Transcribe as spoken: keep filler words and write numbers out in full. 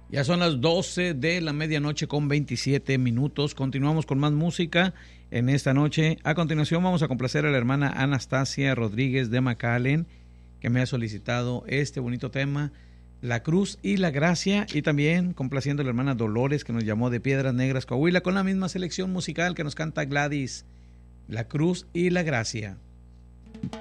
Ya son las doce de la medianoche con veintisiete minutos. Continuamos con más música en esta noche. A continuación vamos a complacer a la hermana Anastasia Rodríguez de McAllen, que me ha solicitado este bonito tema, La Cruz y la Gracia, y también complaciendo a la hermana Dolores, que nos llamó de Piedras Negras, Coahuila, con la misma selección musical que nos canta Gladys, La Cruz y la Gracia.